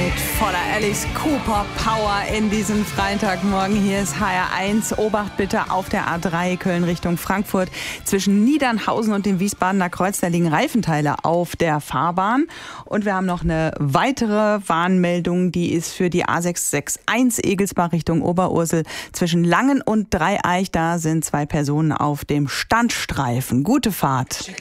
mit voller Alice Cooper Power in diesem Freitagmorgen. Hier ist HR1. Obacht bitte auf der A3 Köln Richtung Frankfurt. Zwischen Niedernhausen und dem Wiesbadener Kreuz, da liegen Reifenteile auf der Fahrbahn. Und wir haben noch eine weitere Warnmeldung, die ist für die A661 Egelsbach Richtung Oberursel. Zwischen Langen und Dreieich, da sind 2 Personen auf dem Standstreifen. Gute Fahrt.